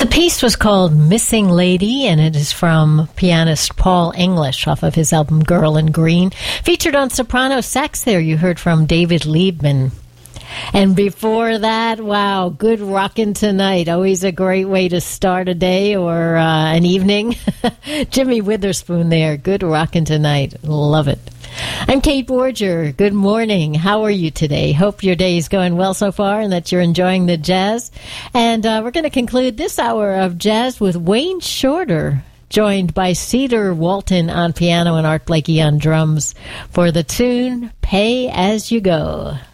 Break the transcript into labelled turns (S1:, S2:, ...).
S1: The piece was called Missing Lady, and it is from pianist Paul English off of his album Girl in Green. Featured on soprano sax there, you heard from David Liebman. And before that, wow, Good Rockin' Tonight. Always a great way to start a day or an evening. Jimmy Witherspoon there, Good Rockin' Tonight. Love it. I'm Kate Borger. Good morning. How are you today? Hope your day is going well so far and that you're enjoying the jazz. And we're going to conclude this hour of jazz with Wayne Shorter, joined by Cedar Walton on piano and Art Blakey on drums for the tune Pay As You Go.